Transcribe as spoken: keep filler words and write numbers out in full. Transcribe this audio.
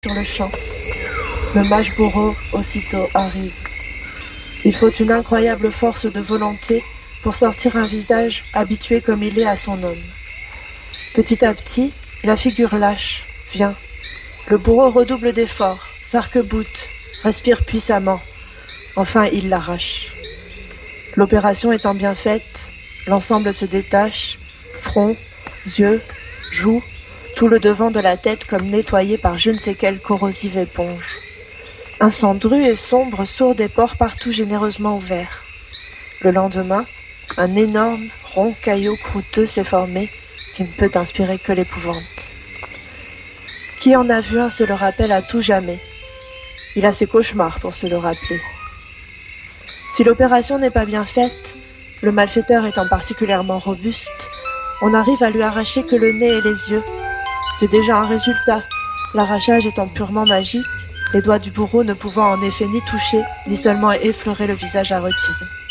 sur le champ. Le mage bourreau aussitôt arrive. Il faut une incroyable force de volonté pour sortir un visage habitué comme il est à son homme. Petit à petit, la figure lâche, vient. Le bourreau redouble d'efforts, s'arc-boute, respire puissamment. Enfin, il l'arrache. L'opération étant bien faite, l'ensemble se détache, front, yeux, joues, tout le devant de la tête comme nettoyé par je ne sais quelle corrosive éponge. Un sang dru et sombre sourd des pores partout généreusement ouverts. Le lendemain, un énorme, rond caillot croûteux s'est formé qui ne peut inspirer que l'épouvante. Qui en a vu un se le rappelle à tout jamais. Il a ses cauchemars pour se le rappeler. Si l'opération n'est pas bien faite, le malfaiteur étant particulièrement robuste, on arrive à lui arracher que le nez et les yeux. C'est déjà un résultat, l'arrachage étant purement magique, les doigts du bourreau ne pouvant en effet ni toucher, ni seulement effleurer le visage à retirer.